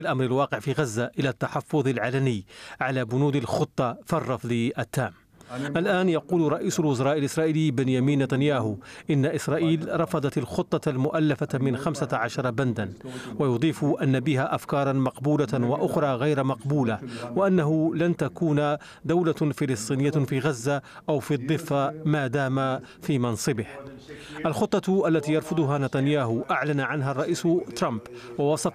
الأمر الواقع في غزة إلى التحفظ العلني على بنود الخطة فالرفض التام. الآن يقول رئيس الوزراء الإسرائيلي بنيامين نتنياهو إن إسرائيل رفضت الخطة المؤلفة من 15 بندا، ويضيف أن بها أفكارا مقبولة وأخرى غير مقبولة، وأنه لن تكون دولة فلسطينية في غزة أو في الضفة ما دام في منصبه. الخطة التي يرفضها نتنياهو أعلن عنها الرئيس ترامب ووصف